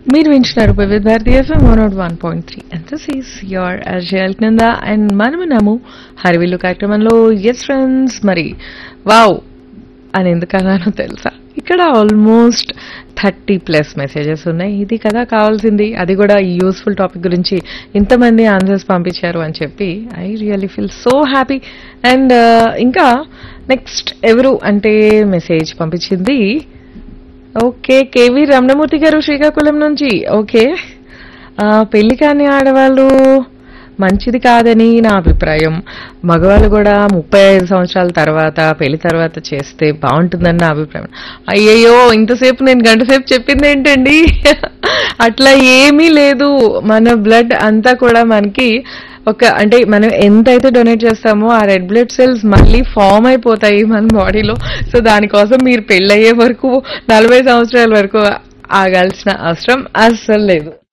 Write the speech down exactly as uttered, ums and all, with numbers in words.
మీరు వింటున్నారు వివిధ Bharati FM one not one point three and this is your అజయల్ Nanda and మనమున్నాము హరివిల్లు కార్యక్రమంలో. ఎస్ ఫ్రెండ్స్, మరి వావ్ అని ఎందుకు అన్నానో తెలుసా, ఇక్కడ ఆల్మోస్ట్ థర్టీ ప్లస్ మెసేజెస్ ఉన్నాయి. ఇది కదా కావాల్సింది, అది కూడా ఈ యూస్ఫుల్ టాపిక్ గురించి ఇంతమంది ఆన్సర్స్ పంపించారు అని చెప్పి I really feel so happy. And ఇంకా నెక్స్ట్ ఎవరు అంటే మెసేజ్ పంపించింది ఓకే కేవి రమణమూర్తి గారు శ్రీకాకుళం నుంచి. ఓకే, పెళ్లి కాని ఆడవాళ్ళు మంచిది కాదని నా అభిప్రాయం. మగవాళ్ళు కూడా ముప్పై ఐదు సంవత్సరాల తర్వాత పెళ్లి తర్వాత చేస్తే బాగుంటుందని నా అభిప్రాయం. అయ్యయ్యో, ఇంతసేపు నేను గంట సేపు చెప్పింది ఏంటండి? అట్లా ఏమీ లేదు. మన బ్లడ్ అంతా కూడా మనకి ఒక అంటే మనం ఎంతైతే డొనేట్ చేస్తామో ఆ రెడ్ బ్లడ్ సెల్స్ మళ్ళీ ఫామ్ అయిపోతాయి మన బాడీలో. సో దానికోసం మీరు పెళ్ళయ్యే వరకు నలభై సంవత్సరాల వరకు ఆగాల్సిన అవసరం అస్సలు లేదు.